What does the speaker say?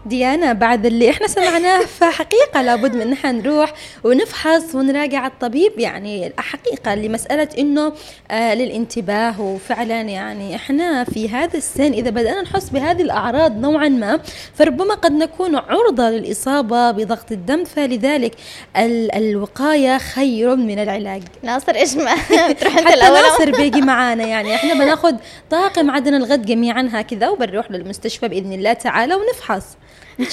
ديانا بعد اللي احنا سمعناه فحقيقة لابد من نحن نروح ونفحص ونراجع الطبيب، يعني حقيقة لمسألة انه للانتباه. وفعلا يعني احنا في هذا السن اذا بدأنا نحس بهذه الاعراض نوعا ما فربما قد نكون عرضة للإصابة بضغط الدم، فلذلك الوقاية خير من العلاج. ناصر ايش ما تروح انت حتى الاول؟ ناصر بيجي معانا، يعني احنا بناخد طاقم عدن الغد جميعا هكذا وبنروح للمستشفى بإذن الله تعالى ونفحص.